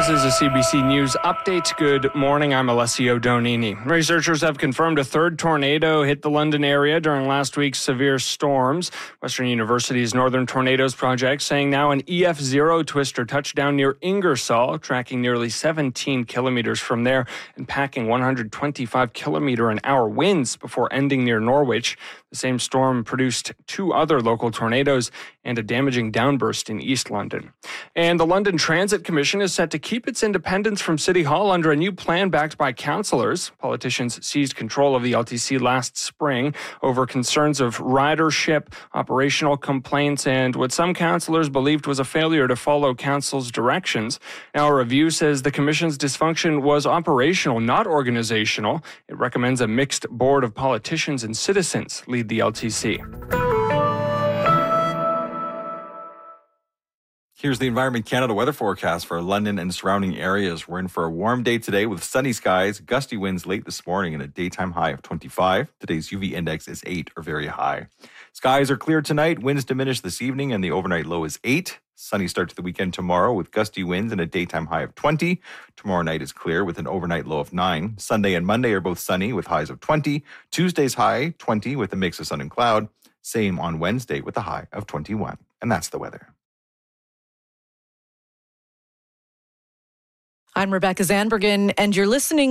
This is a CBC News update. Good morning. I'm Alessio Donini. Researchers have confirmed a third tornado hit the London area during last week's severe storms. Western University's Northern Tornadoes Project saying now an EF0 twister touched down near Ingersoll, tracking nearly 17 kilometers from there and packing 125 kilometer an hour winds before ending near Norwich. The same storm produced two other local tornadoes and a damaging downburst in East London. And the London Transit Commission is set to keep its independence from City Hall under a new plan backed by councillors. Politicians seized control of the LTC last spring over concerns of ridership, operational complaints, and what some councillors believed was a failure to follow council's directions. Now, a review says the commission's dysfunction was operational, not organizational. It recommends a mixed board of politicians and citizens lead the LTC. Here's the Environment Canada weather forecast for London and surrounding areas. We're in for a warm day today with sunny skies, gusty winds late this morning, and a daytime high of 25. Today's UV index is 8 or very high. Skies are clear tonight, winds diminish this evening, and the overnight low is 8. Sunny start to the weekend tomorrow with gusty winds and a daytime high of 20. Tomorrow night is clear with an overnight low of 9. Sunday and Monday are both sunny with highs of 20. Tuesday's high, 20 with a mix of sun and cloud. Same on Wednesday with a high of 21. And that's the weather. I'm Rebecca Zandbergen, and you're listening